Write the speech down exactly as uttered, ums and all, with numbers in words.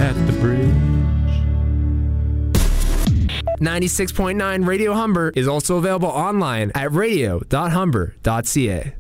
at the bridge. ninety-six point nine Radio Humber is also available online at radio dot humber dot c a.